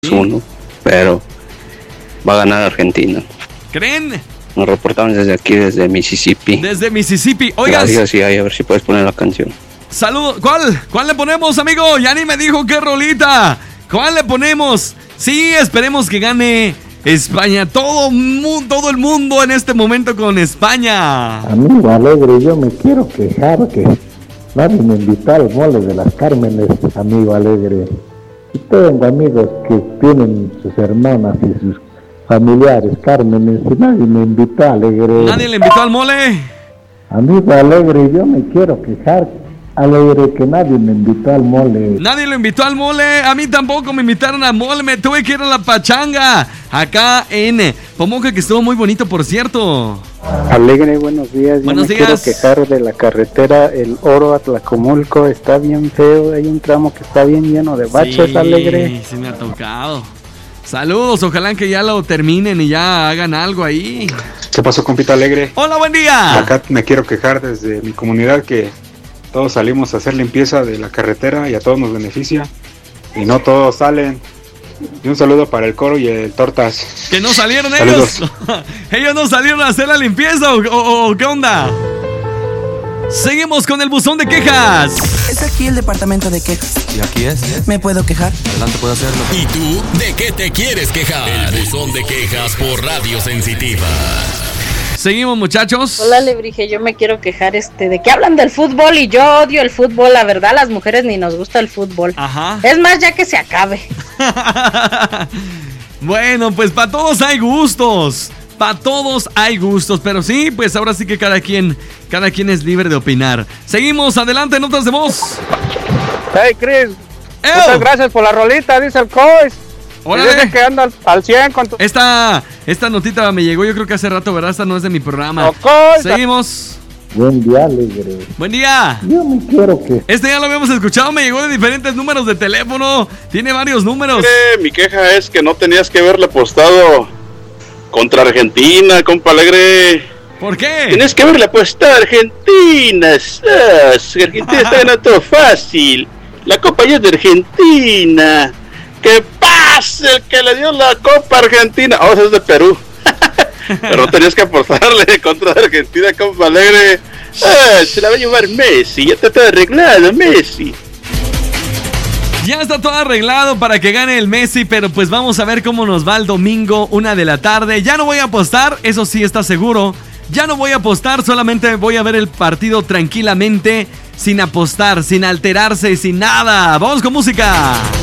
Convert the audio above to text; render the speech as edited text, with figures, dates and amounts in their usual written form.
1, pero va a ganar Argentina. ¿Creen? Nos reportamos desde aquí, desde Mississippi. Desde Mississippi. Oigas. Gracias, y a ver si puedes poner la canción. Saludos. ¿Cuál le ponemos, amigo? Ya ni me dijo qué rolita. ¿Cuál le ponemos? Sí, esperemos que gane España. Todo el mundo en este momento con España. Amigo Alegre, yo me quiero quejar que nadie me invitó al mole de las Cármenes, amigo Alegre. Y tengo amigos que tienen sus hermanas y sus familiares Cármenes y nadie me invitó, Alegre. ¿Nadie le invitó al mole? Amigo Alegre, yo me quiero quejar, Alegre, que nadie me invitó al mole. Nadie lo invitó al mole. A mí tampoco me invitaron al mole. Me tuve que ir a la pachanga acá en Pomoca, que estuvo muy bonito, por cierto. Alegre, buenos días. Buenos días. Quiero quejar de la carretera El Oro a Tlacomulco. Está bien feo. Hay un tramo que está bien lleno de baches, sí, Alegre. Sí, me ha tocado. Saludos, ojalá que ya lo terminen y ya hagan algo ahí. ¿Qué pasó, compita Alegre? Hola, buen día. Acá me quiero quejar desde mi comunidad que todos salimos a hacer limpieza de la carretera y a todos nos beneficia. Y no todos salen. Y un saludo para el Coro y el Tortas. Que no salieron Saludos. ellos. Ellos no salieron a hacer la limpieza o ¿qué onda? Seguimos con el buzón de quejas. Es aquí el departamento de quejas. ¿Y aquí es? ¿Me puedo quejar? Adelante, puedo hacerlo. ¿Y tú de qué te quieres quejar? El buzón de quejas por Radio Sensitiva. Seguimos, muchachos. Hola, Lebrige, yo me quiero quejar de que hablan del fútbol y yo odio el fútbol. La verdad, las mujeres ni nos gusta el fútbol. Ajá. Es más, ya que se acabe. Bueno, pues para todos hay gustos. Para todos hay gustos, pero sí, pues ahora sí que cada quien es libre de opinar. Seguimos, adelante, notas de voz. Hey, Chris. Muchas gracias por la rolita, dice el Cois. Órale. Que anda al 100 con tu... Esta notita me llegó, yo creo que hace rato, ¿verdad? Esta no es de mi programa. Okay. Seguimos. Buen día, Alegre. Buen día. Yo me quiero que... Este ya lo habíamos escuchado, me llegó de diferentes números de teléfono. Tiene varios números. Mi queja es que no tenías que haberle apostado contra Argentina, compa Alegre. ¿Por qué? Tienes que haberle apostado a Argentina. Argentina está ganando todo fácil. La copa ya es de Argentina. ¡Que pase el que le dio la Copa Argentina! Oh, eso es de Perú. Pero no tenías que apostarle contra Argentina, compa Alegre. Se la va a llevar Messi. Ya está todo arreglado, Messi. Ya está todo arreglado para que gane el Messi, pero pues vamos a ver cómo nos va el domingo, 1 de la tarde. Ya no voy a apostar, eso sí está seguro. Ya no voy a apostar, solamente voy a ver el partido tranquilamente, sin apostar, sin alterarse, sin nada. ¡Vamos con música!